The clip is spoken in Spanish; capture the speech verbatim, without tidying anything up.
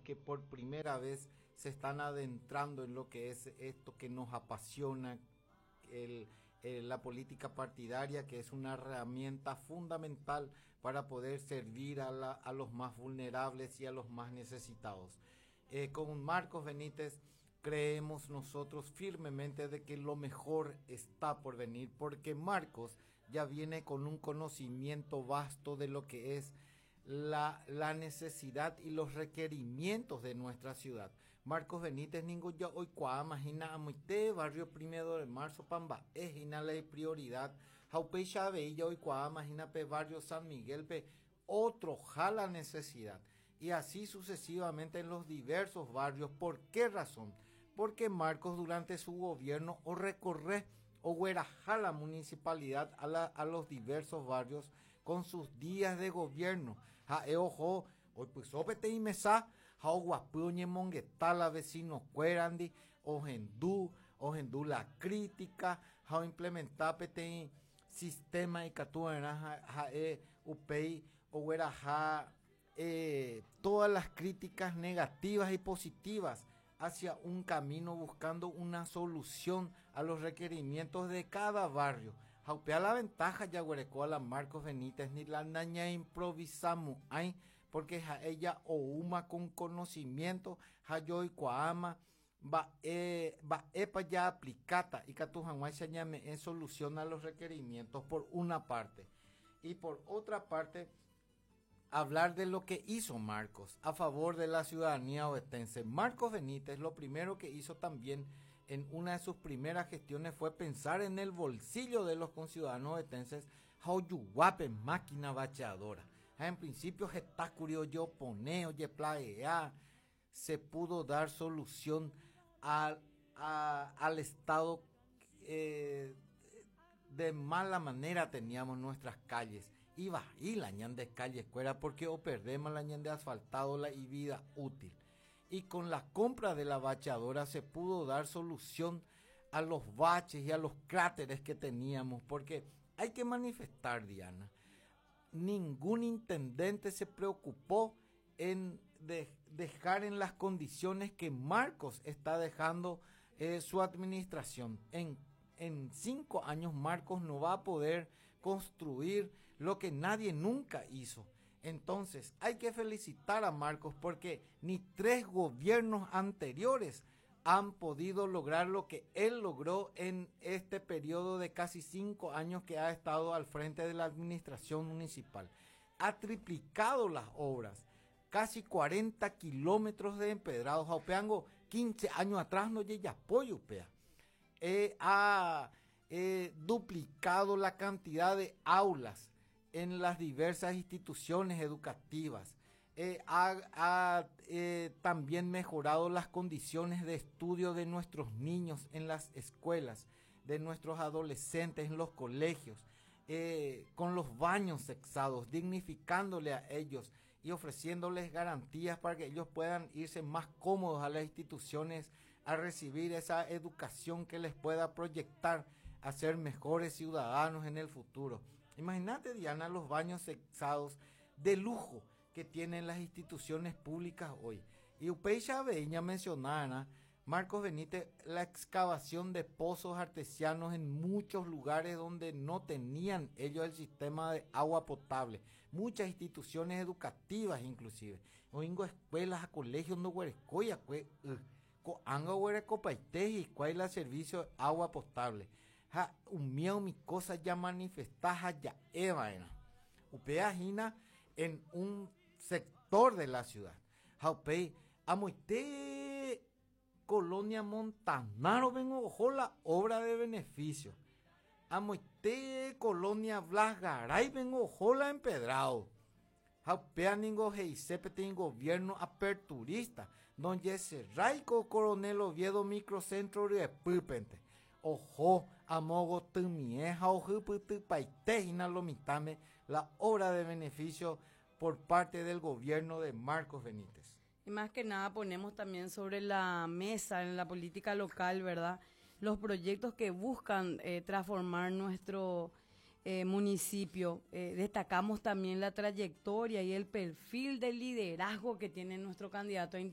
que por primera vez se están adentrando en lo que es esto que nos apasiona, el, el, la política partidaria, que es una herramienta fundamental para poder servir a, la, a los más vulnerables y a los más necesitados. Eh, con Marcos Benítez creemos nosotros firmemente de que lo mejor está por venir, porque Marcos ya viene con un conocimiento vasto de lo que es la, la necesidad y los requerimientos de nuestra ciudad. Marcos Benítez ningo ya hoy cuama hina amuite barrio primero de marzo pamba es hina la prioridad haupe chave ya hoy cuama hina pe barrio San Miguel pe otro jala necesidad, y así sucesivamente en los diversos barrios. ¿Por qué razón? Porque Marcos durante su gobierno o recorre o huerajá la municipalidad a, la, a los diversos barrios con sus días de gobierno. Ja, e ojo, hoy pues opete y mesa, ja o guapuñe monguetala vecino cuerandi, o gendú, o gendú la crítica, ja o implementar pete sistema y catuena, ja, ja e upei o huerajá eh, todas las críticas negativas y positivas hacia un camino buscando una solución a los requerimientos de cada barrio. Jaupea la ventaja ya a la Marcos Benítez ni la naña improvisamos ay, porque ja ella o uma con conocimiento ja yo y cuama va eh, va epa ya aplicata y catujanguay se llame en solución a los requerimientos por una parte, y por otra parte hablar de lo que hizo Marcos a favor de la ciudadanía ovetense. Marcos Benítez lo primero que hizo también en una de sus primeras gestiones fue pensar en el bolsillo de los conciudadanos ovetenses. Jauyuguape máquina bacheadora. En principio está curioso yo poneo ye plaguea. Se pudo dar solución a, a, al estado eh, de mala manera teníamos nuestras calles. Iba y la ñan de calle escuela porque o perdemos la ñan de asfaltado la y vida útil. Y con la compra de la bacheadora se pudo dar solución a los baches y a los cráteres que teníamos, porque hay que manifestar, Diana, ningún intendente se preocupó en de, dejar en las condiciones que Marcos está dejando eh, su administración. En, en cinco años Marcos no va a poder construir lo que nadie nunca hizo. Entonces hay que felicitar a Marcos porque ni tres gobiernos anteriores han podido lograr lo que él logró en este periodo de casi cinco años que ha estado al frente de la administración municipal. Ha triplicado las obras, casi cuarenta kilómetros de empedrados. Jaupeango, quince años atrás no llega apoyo, pea. Eh, ha eh, duplicado la cantidad de aulas en las diversas instituciones educativas. Eh, ha, ha eh, también mejorado las condiciones de estudio de nuestros niños en las escuelas, de nuestros adolescentes en los colegios, eh, con los baños sexados, dignificándole a ellos y ofreciéndoles garantías para que ellos puedan irse más cómodos a las instituciones a recibir esa educación que les pueda proyectar a ser mejores ciudadanos en el futuro. Imagínate, Diana, los baños sexados de lujo que tienen las instituciones públicas hoy. Y Upeixa Veña mencionara, Marcos Benítez, la excavación de pozos artesianos en muchos lugares donde no tenían ellos el sistema de agua potable. Muchas instituciones educativas inclusive. Oingo escuelas, a colegios no huerecoya, coanga huerecopaiteji, cuál el servicio de agua potable. Ja, un mío mi cosa ya manifestaja ya evaena. Upea jina en un sector de la ciudad. Jaupei, amoite Colonia Montanaro vengo ojo la obra de beneficio. Amoite Colonia Blas Garay vengo ojo la empedrado. Jaupea ningo heisepe ten gobierno aperturista, donde se raico Coronel Oviedo microcentro de Pupente. Ojo, amogo tumieja ojo paitejina lomitame la obra de beneficio por parte del gobierno de Marcos Benítez. Y más que nada ponemos también sobre la mesa en la política local, ¿verdad? Los proyectos que buscan eh, transformar nuestro eh, municipio. Eh, destacamos también la trayectoria y el perfil de liderazgo que tiene nuestro candidato